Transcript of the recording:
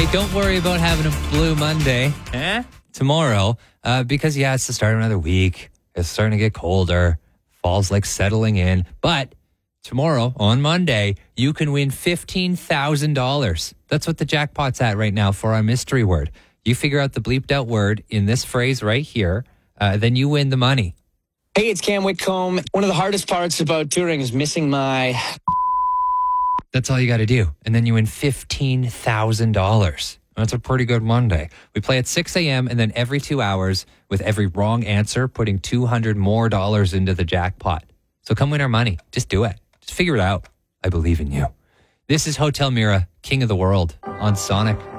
Hey, don't worry about having a blue Monday tomorrow because, it's the start of another week. It's starting to get colder. Fall's like settling in. But tomorrow, on Monday, you can win $15,000. That's what the jackpot's at right now for our mystery word. You figure out the bleeped out word in this phrase right here, then you win the money. Hey, it's Cam Whitcomb. One of the hardest parts about touring is missing my... That's all you got to do. And then you win $15,000. That's a pretty good Monday. We play at 6 a.m. and then every 2 hours with every wrong answer, putting $200 more into the jackpot. So come win our money. Just do it. Just figure it out. I believe in you. This is Hotel Mira, King of the World on Sonic.